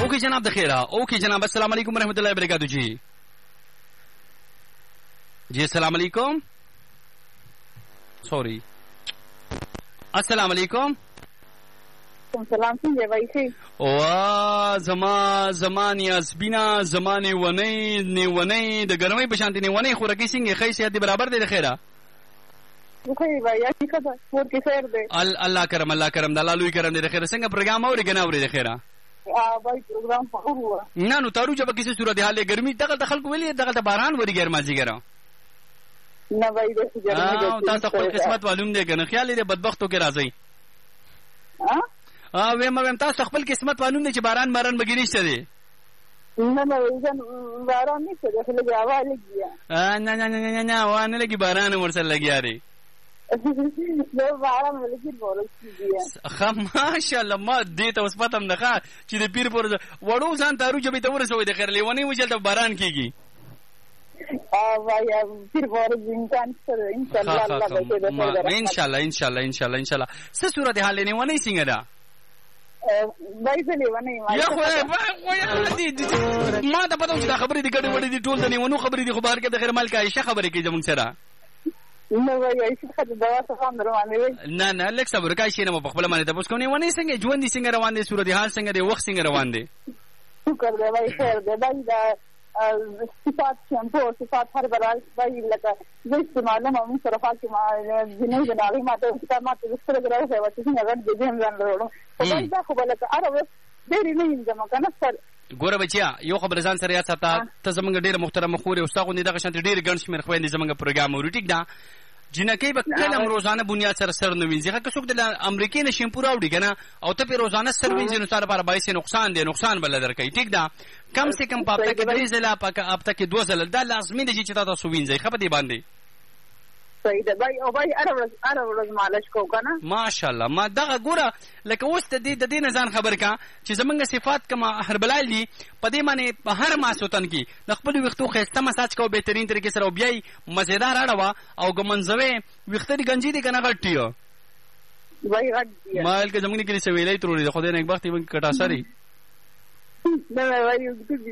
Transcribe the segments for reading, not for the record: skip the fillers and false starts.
اوکے جناب دخیرہ. اوکے جناب السلام علیکم ورحمۃ اللہ وبرکاتہ. جی جی السلام علیکم. سوری السلام علیکم. سلام څنګه وایي؟ وا زمان یاسبینا زمانه ونی د ګرمۍ په شانتي ونی خورکی څنګه خی صحت برابر دی خیره؟ خو وایي چې کله ور کې خیر دی. الله کرم د الله لوی کرم دی خیره. څنګه پروګرام اوري کنه اوري خیره؟ وای پروګرام په هو نه نو تارو جب کیسه صورت حال ګرمي دغه خلکو ویلي دغه باران وری ګرمازي ګرا نه وای د ګرمي تاسو خپل قسمت معلوم دی کنه خیال دې بدبختو کې راځي. ویم تاسو خپل قسمت معلوم دی چې باران بګی نشته دی. نه وایي باران نشته دی خو لګي هوا لګي. نه وانه لګي باران ورسره لګیاري. نو باران ولګي بولل ماشاءالله. ما دې ته اوس پتم نه ښه چې د پیر پر وړو ځان تارو جبې ته ورسوي د خیر لیونی وجل ته باران کیږي. پیر پر ځینکان سره ان شاء الله ان شاء الله څه صورت حال نه ونی څنګه ده؟ بایزلی ونی ما ته پته چې دا خبرې دي ګډې وړې دي ټول د نیونو خبرې دي خو بهر کې د خیر مالک عائشه خبرې کوي زموږ سره. نه وایي چې خاطر دوا څنګه روانه وي. نه لکه صبر کوي شي نه په خپل باندې تاسو کومه ونی څنګه ژوند دي څنګه روان دي صورت حال څنګه دي وخت څنګه روان دي؟ شکر دی وای خیر دی دا صفات شامپو صفات هر برابر وای لکه زه استعمال ما صرفات کې ما جنې بناوي ما ته استعمال ته سره غواړم چې څنګه غږ دې هم ځان ورو په دا خو بلکه عربه ډېر نه یم زما کنه سر ګوره بچیا یو خبر ځان سره یاد ساته ته زمونږ ډېر محترم خوري او تاسو دغه شانت ډېر ګڼ شمېر خويندې زمونږ پروګرام ورو ټیک دا جنکه به کلم روزانه بنیاد سره نه وینځي که څوک د امریکای نه شیمپو راوړي کنه او ته په روزانه سر وینځي نو سره لپاره باعث نقصان بل درکې ټیک دا کم سے کم په هفته کې 3 ځله په هفته کې 2 ځله دا لازمي دی چې تاسو وینځي خبر دی باندې صحیح ده بای او بای اره ورځ مالش کو کنه ماشاءالله. ما دغه ګوره لکه اوس د دې نه ځان خبر کا چې زمونږ صفات کما هربلال دي په دې باندې په هر ماسوتن کې د خپل وختو خسته مساج کو بهترین طریقې سره بیا مزیدار اړه او ګمنځوي وخت دي گنجي دي کنه غټیو وای غټ مال کې زمونږ کې سویلې تروري خو دې نه وخت یې کټا سری نه وای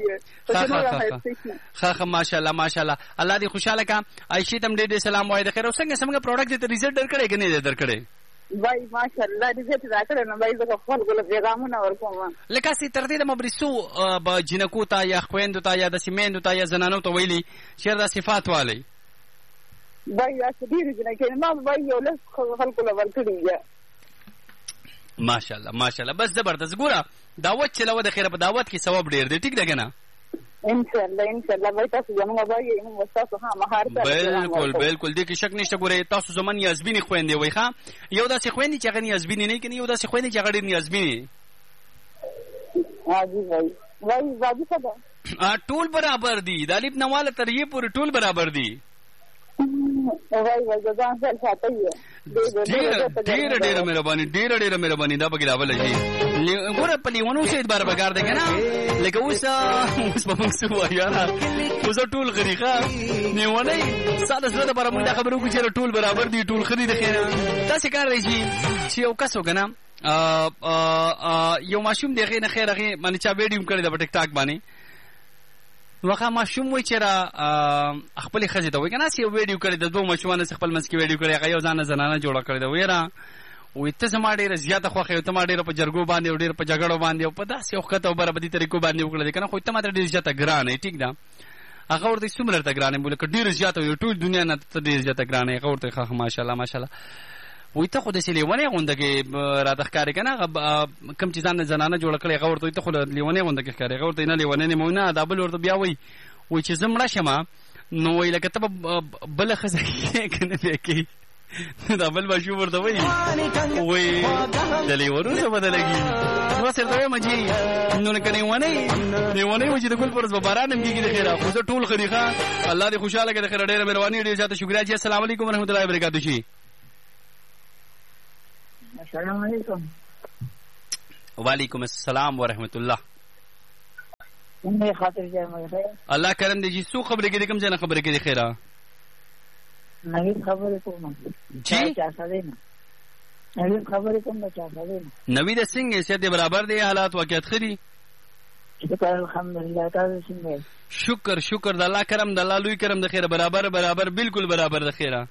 خا ماشاءالله الله دې خوشاله کا عائشہ تم دې سلام وای د خیر څنګه پروډکټ ته ریزلټ درکړې کنه دې درکړې وای ماشاءالله ریزلټ راکړې نو وای زه خپل ګل پیغامونه ورکوم لکه سي تر دې د مبرسو با جنکو تا یا خويندو تا یا د سیمندو تا یا زنانو ته ویلي شر د صفات والی وای اسې دې جنکه ما وای یو له خلکو له ورکړي ماشاءالله بس زبردست ګوره دعوت چلو د خیره په دعوت کې ثواب ډیر دی ټیک ده کنه ان شاء الله وای تاسو زموږ وای نو تاسو مهار بالکل دې کې شک نشته ګوره تاسو زمون یاسبینی خويندې وای ښا یو داسې خويندې چې غنی یاسبینی نه کني یو داسې خويندې چې غړي یاسبینی وای واجب ده ټول برابر دي د الف نواله تر یې پورې ټول برابر دي وای ځان سره ساتي ډېر مهرباني دا بګی راول شي ګوره په لیونو شه بار بګار دی کنه لکه اوس په موږ سو یا اوس ټول غریخه نیونه ساده زړه پر موږ خبرو کې چې ټول برابر دي ټول خري د خیره تاسو کار راځي چې یو کسو کنه یو ماشوم دی غي نه خیر غي باندې چا ویډیو کړی د ټیک ټاک باندې وخا ماشوم وای چې را خپل خزې ته وای کنه سی ویډیو کړی د دوه ماشومان څخه خپل مسکی ویډیو کړی هغه یو ځان زنانه جوړه کړی دا ویرا وې ته زما ډیره زیاته خوخه یو ته ما ډیره په جرګو باندې او ډیره په جګړو باندې او په داسې وخت او برابرۍ طریقو باندې وکړل کنه خو ته ما ډیره زیاته ګرانه ټیک ده هغه ورته څومره ته ګرانه بوله ډیره زیاته یو ټول دنیا نه ته ډیره زیاته ګرانه هغه ورته ښه ماشاءالله وې ته خو د لیونی غونډه کې را تخکاری کنه کم چې ځان زنانه جوړ کړی هغه ورته ته خو لیونی غونډه کې ښکاری هغه ورته نه لیونی نه مونږ نه دبل ورته بیا وای چې زمړه شمه نو وای لکه ته بل خزه کنه کې دا بل بشو ورته وای دلی ورسره بدلږي نو سره ته مجي نو نه کني ونه چې د ګل پرز باران هم کېږي د خیره خو زه ټول خریخه الله دې خوشاله کړي خیر ډېر مهرباني ډېر زیاته شکریا جی السلام علیکم ورحمت الله وبرکاتہ جی السلام علیکم وعلیکم السلام ورحمت الله نه خاطر جای مې الله کرم دې سو خبرې کې کوم ځای نه خبرې کې خیره نوی خبرې کوم جی چا سره نه نوی خبرې کوم چا سره نه نوی د څنګه چې د برابر دی حالات واقعیت خري شکر الحمدلله تاسو څنګه شکر د الله کرم د الله لوی کرم د خیره برابر بالکل برابر د خیره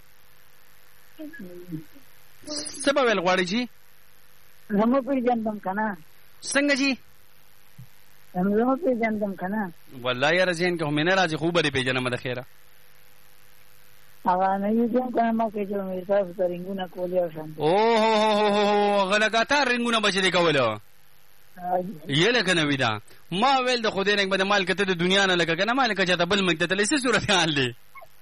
څه به ویل غواړئ جی زمو پیژندم کنه څنګه جی زمو پیژندم کنه والله یاره ذهن کې هم نه راځي خو به پیژنم د خیره هغه نه یو کنه ما کې چې مې تاسو ته رنګونه کولې اوسم او غلګاتار رنګونه بچی کوله یې لکه نوې ده ما ویل د خدای نه بده مال کته د دنیا نه لکه کنه مال کچا ته بل مګ ته لسه صورت حال دی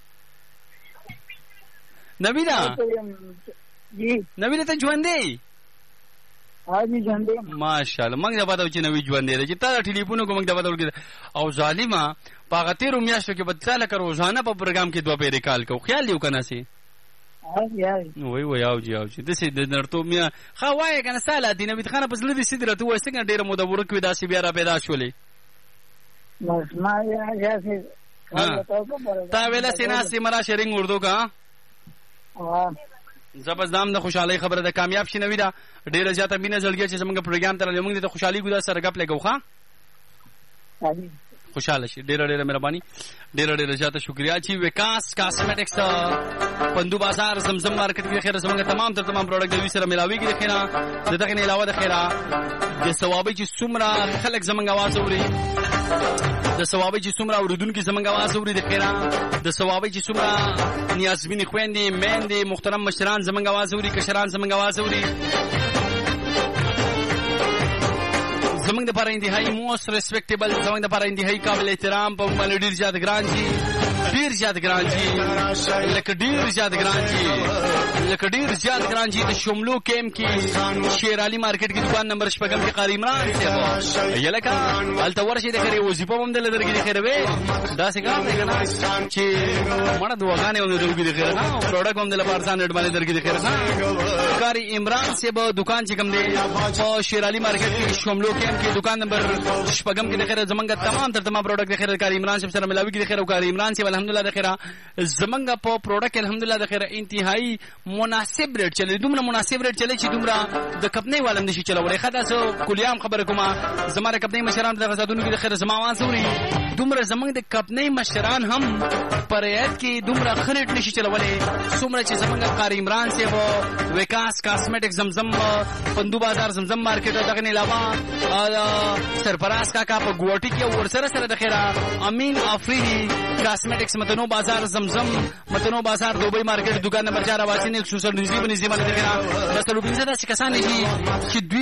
نوې ده جی نوې ته ژوند دی هاجي ژوند دی ماشاءالله موږ دا پاتو چې نوې ژوند دی چې تا ټلیفون کوم دا پاتو او ظالما پاغه 13 میاشتو کې بدله کړ روزانه په پروګرام کې 2 پیری کال کو خیال دیو کنه سي وای او جی د سې د نرتو میا خوای کنه ساله دینه بیت خانه پسله دې سیدره تو وسنګ ډیره مو د ورک ودا سی بیا را پیدا شولې ما یا سي تا ویلا سینا سیمرا شیرینګ اردو کا زبردست د خوشحالي خبره ده کامیاب شي نوې ده ډیره زیاته مینه زړګي چې زمونږ پروګرام ته موږ د خوشحالي ګودا سره غپ لګو ښا خوشاله شي ډیره مهرباني ډیره زیاته شکریا چې وکاس کاسمیټکس پندو بازار زمزم مارکیټ کې خیره زمونږ تمام پروډکټ دوی سره ملاوي کې خیره دغه نه علاوه د خیره د ثوابي چې څومره خلک زمونږ आवाज اوري د ثوابي چې څومره اوریدونکو زمونږ आवाज اوري د خیره د ثوابي چې څومره نیازبینی خويندې میندې محترم مشران زمونږ आवाज اوري کشران زمونږ आवाज اوري زمونږ د لپاره انتهایی موست ریسپیکټیبل زمونږ د لپاره انتهایی قابل احترام په مل ډیر زیات ګران جی لکه ډیر زیات ګران جی د شملو کیم کې شیر علي مارکیټ کې دکان نمبر 6 کې قاری عمران ته یلکه الته ورشي د خري وظیفه هم د لدرګي د خیر وې دا څنګه نه چې مړه دواګانې هم د درګي د خیر نه پروډکټ هم د لپاره ځان اډ باندې درګي د خیر نه قاری عمران سے به دکان چې کوم دی په شیر علي مارکیټ کې شملو کیم کې دکان نمبر 6 کې د خیر زمونږ تمام پروډکټ د خیر قاری عمران سے سره ملاوي کې د خیر او قاری عمران سے الحمدلله د خیره زمنګ په پروډکټ الحمدلله د خیره انتهایی مناسب ریټ چلی دومره مناسب ریټ چلی چې دومره د کپنی والم نشي چلولې خدا سو کلیام خبره کومه زماره کپنی مشران د غزادونو کې د خیره زما आवाज اوري دومره زمنګ د کپنی مشران هم پرېات کې دومره خریټ نشي چلولې څومره چې زمنګ قاری عمران سے وو وکاس کاسمیټک زمزم پندو بازار زمزم مارکیټ دغه نه علاوه سرفراز کا په ګوټی کې ورسره سره د خیره امین افریدی کاسمیټکس متنو بازار زمزم متنو بازار دوبی مارکیټ دکان نمبر 4 آوازین 190 بنزیمه د خیره د سلوبینزه د کسان چې